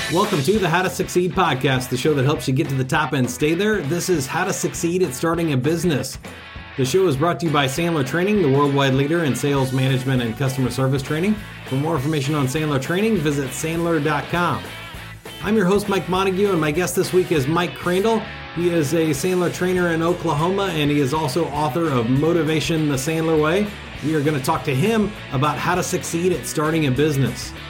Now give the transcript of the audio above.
Welcome to the How to Succeed podcast, the show that helps you get to the top and stay there. This is How to Succeed at Starting a Business. The show is brought to you by Sandler Training, the worldwide leader in sales management and customer service training. For more information on Sandler Training, visit sandler.com. I'm your host, Mike Montague, and my guest this week is Mike Crandall. He is a Sandler trainer in Oklahoma, and he is also author of Motivation the Sandler Way. We are going to talk to him about how to succeed at starting a business.